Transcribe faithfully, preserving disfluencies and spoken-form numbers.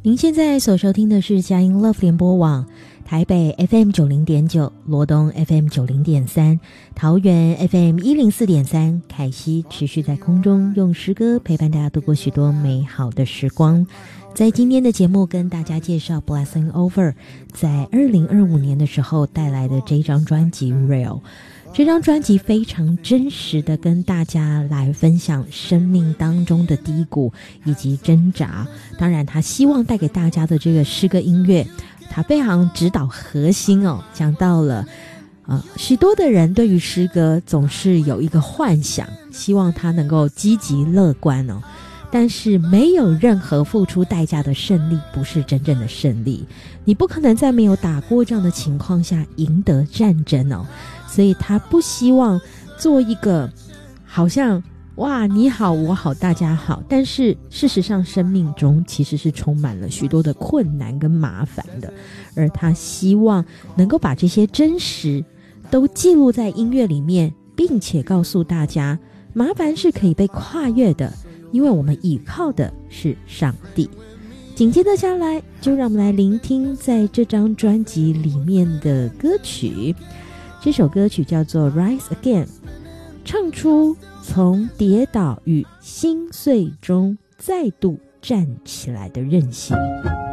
您现在所收听的是佳音 Love 联播网，台北 F M 九零点九，罗东 F M 九零点三，桃园 F M 一零四点三，凯西持续在空中用诗歌陪伴大家度过许多美好的时光。在今天的节目跟大家介绍 Blessing Over 在二零二五年的时候带来的这张专辑 Real。这张专辑非常真实的跟大家来分享生命当中的低谷以及挣扎，当然他希望带给大家的这个诗歌音乐，他非常指导核心哦，讲到了呃，许多的人对于诗歌总是有一个幻想，希望他能够积极乐观哦，但是没有任何付出代价的胜利不是真正的胜利，你不可能在没有打过仗的情况下赢得战争哦，所以他不希望做一个好像哇你好我好大家好，但是事实上生命中其实是充满了许多的困难跟麻烦的，而他希望能够把这些真实都记录在音乐里面，并且告诉大家麻烦是可以被跨越的，因为我们依靠的是上帝。紧接着下来就让我们来聆听在这张专辑里面的歌曲，这首歌曲叫做 Rise Again， 唱出从跌倒与心碎中再度站起来的韧性。